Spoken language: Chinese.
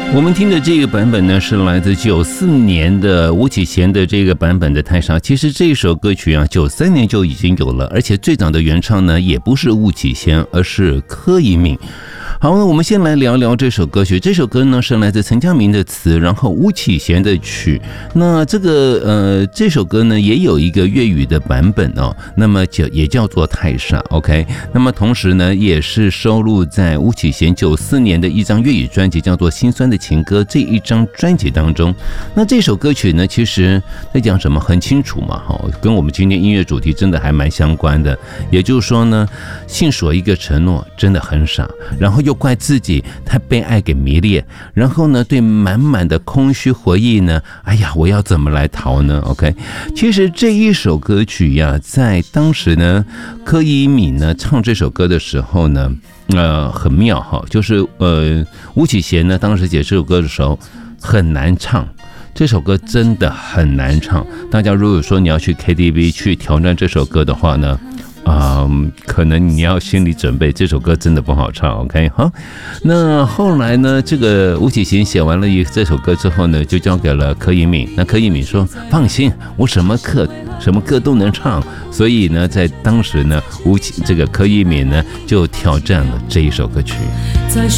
我们听的这个版本呢，是来自94年的吴启贤的这个版本的《太傻》。其实这首歌曲啊，93年就已经有了，而且最早的原唱呢，也不是吴启贤，而是柯以敏。好，那我们先来聊聊这首歌曲。这首歌呢是来自陈佳明的词，然后吴启贤的曲。那这首歌呢也有一个粤语的版本哦，那么也叫做《太傻》。OK， 那么同时呢也是收录在吴启贤94年的一张粤语专辑，叫做《心酸的情歌》这一张专辑当中。那这首歌曲呢，其实在讲什么很清楚嘛，跟我们今天音乐主题真的还蛮相关的。也就是说呢，信守一个承诺真的很傻，然后又怪自己太被爱给迷恋，然后呢对满满的空虚回忆呢，哎呀，我要怎么来逃呢 ？OK， 其实这一首歌曲呀，在当时呢，柯以敏呢唱这首歌的时候呢，很妙哈，就是吴启贤呢当时写这首歌的时候很难唱。这首歌真的很难唱，大家如果说你要去 KTV 去挑战这首歌的话呢，可能你要心理准备，这首歌真的不好唱。 OK， 好，那后来呢，这个吴启贤写完了这首歌之后呢，就交给了柯以敏。那柯以敏说放心，我什么歌都能唱。所以呢，在当时呢，这个柯以敏呢就挑战了这一首歌曲。 在